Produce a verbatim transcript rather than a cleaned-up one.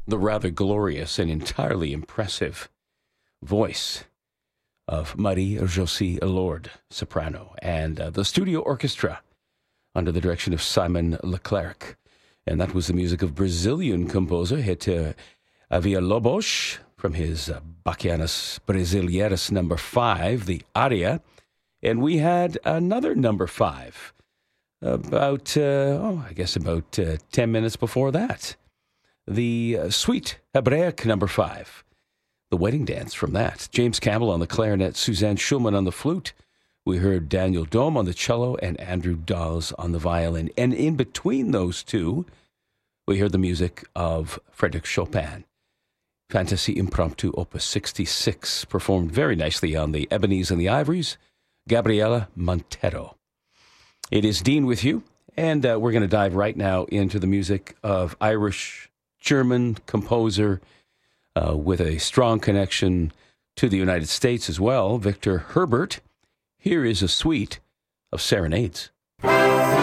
the rather glorious and entirely impressive voice of Marie-Josée Lord, soprano, and uh, the studio orchestra under the direction of Simon Leclerc. And that was the music of Brazilian composer Heitor Villa-Lobos from his uh, Bachianas Brasileiras number five, the aria. And we had another number five about, uh, oh, I guess about uh, ten minutes before that. The uh, Suite Hebraic number five, the wedding dance from that. James Campbell on the clarinet, Suzanne Schulman on the flute. We heard Daniel Dome on the cello and Andrew Dawes on the violin. And in between those two, we heard the music of Frédéric Chopin. Fantasy Impromptu Opus sixty-six, performed very nicely on the Ebonies and the Ivories, Gabriela Montero. It is Dean with you, and uh, we're going to dive right now into the music of Irish-German composer uh, with a strong connection to the United States as well, Victor Herbert. Here is a suite of serenades.